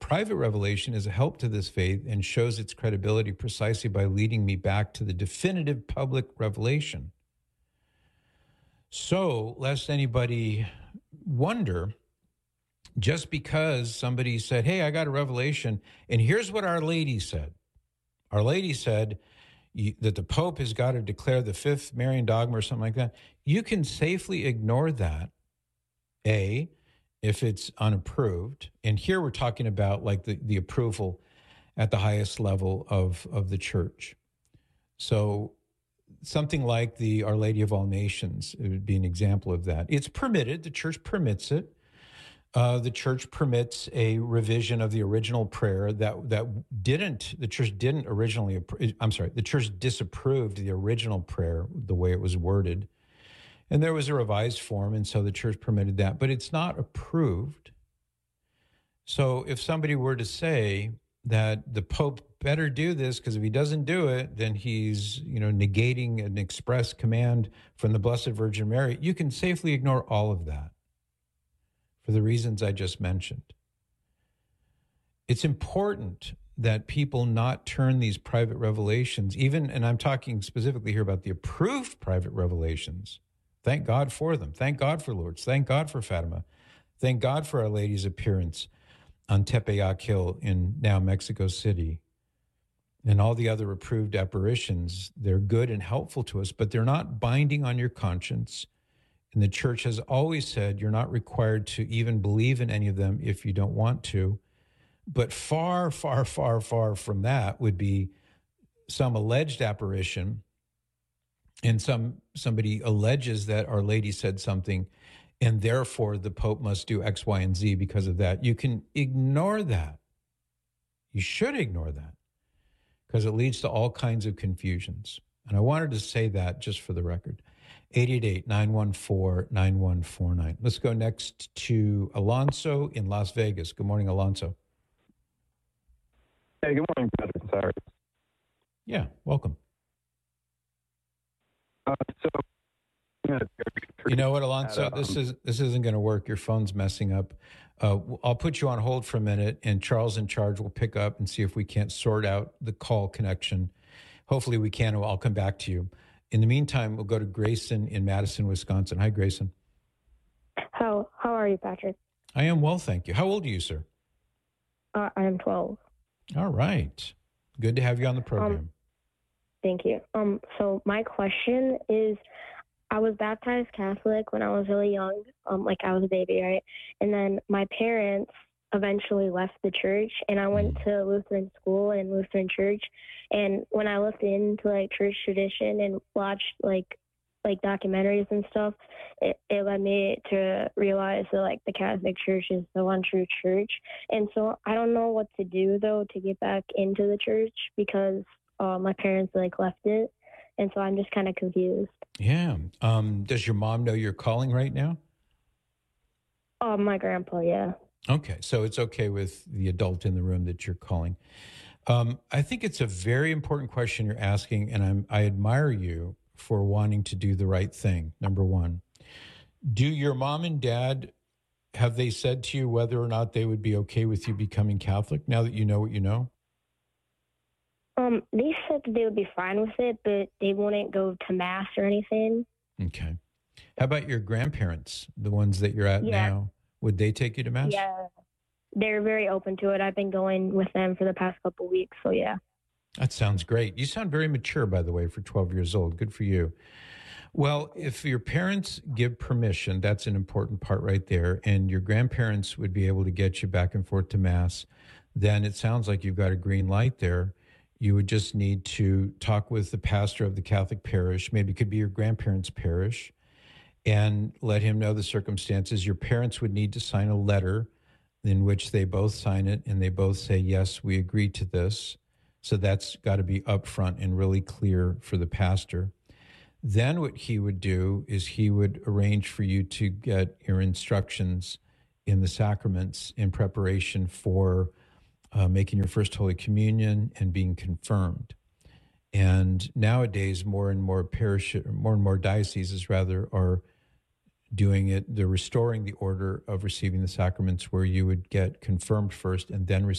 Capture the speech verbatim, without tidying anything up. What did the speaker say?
private revelation is a help to this faith and shows its credibility precisely by leading me back to the definitive public revelation. So, lest anybody wonder, just because somebody said, hey, I got a revelation, and here's what Our Lady said. Our Lady said that the Pope has got to declare the fifth Marian dogma or something like that. You can safely ignore that, A, if it's unapproved. And here we're talking about like the, the approval at the highest level of, of the church. So something like the Our Lady of All Nations, it would be an example of that. It's permitted. The church permits it. Uh, the church permits a revision of the original prayer that that didn't, the church didn't originally, I'm sorry, the church disapproved the original prayer, the way it was worded. And there was a revised form, and so the church permitted that, but it's not approved. So if somebody were to say that the Pope better do this, because if he doesn't do it, then he's, you know, negating an express command from the Blessed Virgin Mary, you can safely ignore all of that for the reasons I just mentioned. It's important that people not turn these private revelations, even, and I'm talking specifically here about the approved private revelations. Thank God for them. Thank God for Lourdes. Thank God for Fatima. Thank God for Our Lady's appearance on Tepeyac Hill in now Mexico City. And all the other approved apparitions, they're good and helpful to us, but they're not binding on your conscience. And the church has always said you're not required to even believe in any of them if you don't want to. But far, far, far, far from that would be some alleged apparition, and some somebody alleges that Our Lady said something, and therefore the Pope must do X, Y, and Z because of that. You can ignore that. You should ignore that, because it leads to all kinds of confusions. And I wanted to say that just for the record. eight eight eight, nine one four, nine one four nine. Let's go next to Alonso in Las Vegas. Good morning, Alonso. Hey, good morning, Patrick. Sorry. Yeah, welcome. Uh, so, you know what, Alonso? At, um, this is this isn't going to work. Your phone's messing up. Uh, I'll put you on hold for a minute, and Charles in charge will pick up and see if we can't sort out the call connection. Hopefully we can, and I'll come back to you. In the meantime, we'll go to Grayson in Madison, Wisconsin. Hi, Grayson. How how are you, Patrick? I am well, thank you. How old are you, sir? Uh, I am twelve. All right. Good to have you on the program. Um, thank you. Um, so my question is, I was baptized Catholic when I was really young, um, like I was a baby, right? And then my parents eventually left the church, and I went mm. to Lutheran school and Lutheran church. And when I looked into like church tradition and watched like like documentaries and stuff, it, it led me to realize that like the Catholic Church is the one true church. And so I don't know what to do though to get back into the church, because uh, my parents like left it, and so I'm just kind of confused. Yeah. Um, does your mom know you're calling right now? Oh, uh, my grandpa, yeah. Okay, so it's okay with the adult in the room that you're calling. Um, I think it's a very important question you're asking, and I'm, I admire you for wanting to do the right thing, number one. Do your mom and dad, have they said to you whether or not they would be okay with you becoming Catholic now that you know what you know? Um, they said that they would be fine with it, but they wouldn't go to Mass or anything. Okay. How about your grandparents, the ones that you're at yeah. now? Would they take you to Mass? Yeah, they're very open to it. I've been going with them for the past couple of weeks, so yeah. That sounds great. You sound very mature, by the way, for twelve years old. Good for you. Well, if your parents give permission, that's an important part right there, and your grandparents would be able to get you back and forth to Mass, then it sounds like you've got a green light there. You would just need to talk with the pastor of the Catholic parish. Maybe it could be your grandparents' parish, and let him know the circumstances. Your parents would need to sign a letter in which they both sign it and they both say, yes, we agree to this. So that's got to be upfront and really clear for the pastor. Then what he would do is he would arrange for you to get your instructions in the sacraments in preparation for uh, making your first Holy Communion and being confirmed. And nowadays, more and more parish, more and more dioceses rather, are doing it. They're restoring the order of receiving the sacraments, where you would get confirmed first and then receive